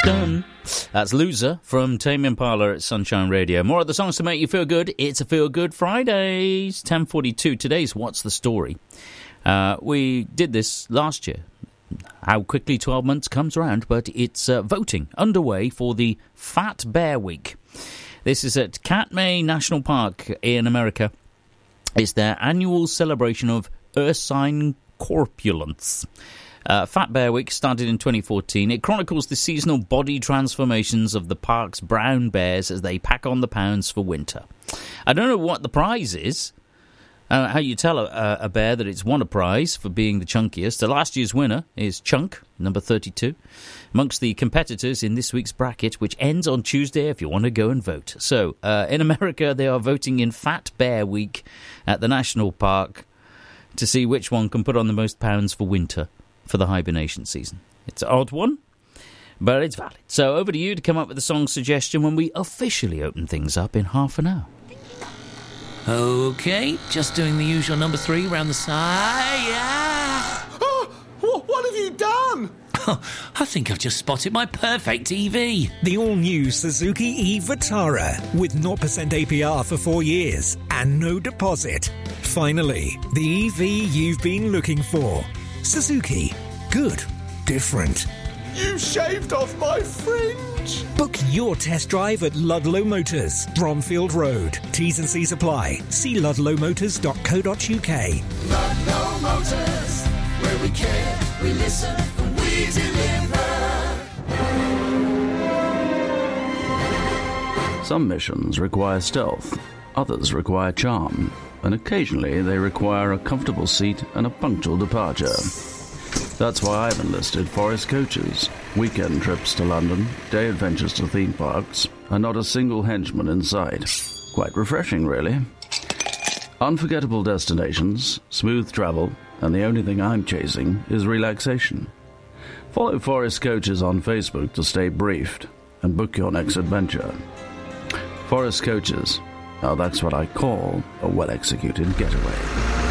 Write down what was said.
dun. That's Loser from Tame Impala at Sunshine Radio. More of the songs to make you feel good. It's a Feel Good Fridays. 10:42. Today's What's the Story? We did this last year. How quickly 12 months comes around, but it's voting underway for the Fat Bear Week. This is at Katmai National Park in America. It's their annual celebration of ursine corpulence. Fat Bear Week started in 2014. It chronicles the seasonal body transformations of the park's brown bears as they pack on the pounds for winter. I don't know what the prize is. How you tell a bear that it's won a prize for being the chunkiest. The last year's winner is Chunk, number 32, amongst the competitors in this week's bracket, which ends on Tuesday if you want to go and vote. So, in America, they are voting in Fat Bear Week at the national park to see which one can put on the most pounds for winter for the hibernation season. It's an odd one, but it's valid. So over to you to come up with a song suggestion when we officially open things up in half an hour. Okay, just doing the usual number 3 round the side. Yeah. Oh, what have you done? I think I've just spotted my perfect EV. The all-new Suzuki e-Vitara with 0% APR for 4 years and no deposit. Finally, the EV you've been looking for. Suzuki. Good. Different. You shaved off my fringe. Book your test drive at Ludlow Motors, Bromfield Road. T's and C's apply. See ludlowmotors.co.uk. Ludlow Motors, where we care, we listen, and we deliver. Some missions require stealth, others require charm, and occasionally they require a comfortable seat and a punctual departure. That's why I've enlisted Forest Coaches. Weekend trips to London, day adventures to theme parks, and not a single henchman in sight. Quite refreshing, really. Unforgettable destinations, smooth travel, and the only thing I'm chasing is relaxation. Follow Forest Coaches on Facebook to stay briefed and book your next adventure. Forest Coaches. Now that's what I call a well-executed getaway.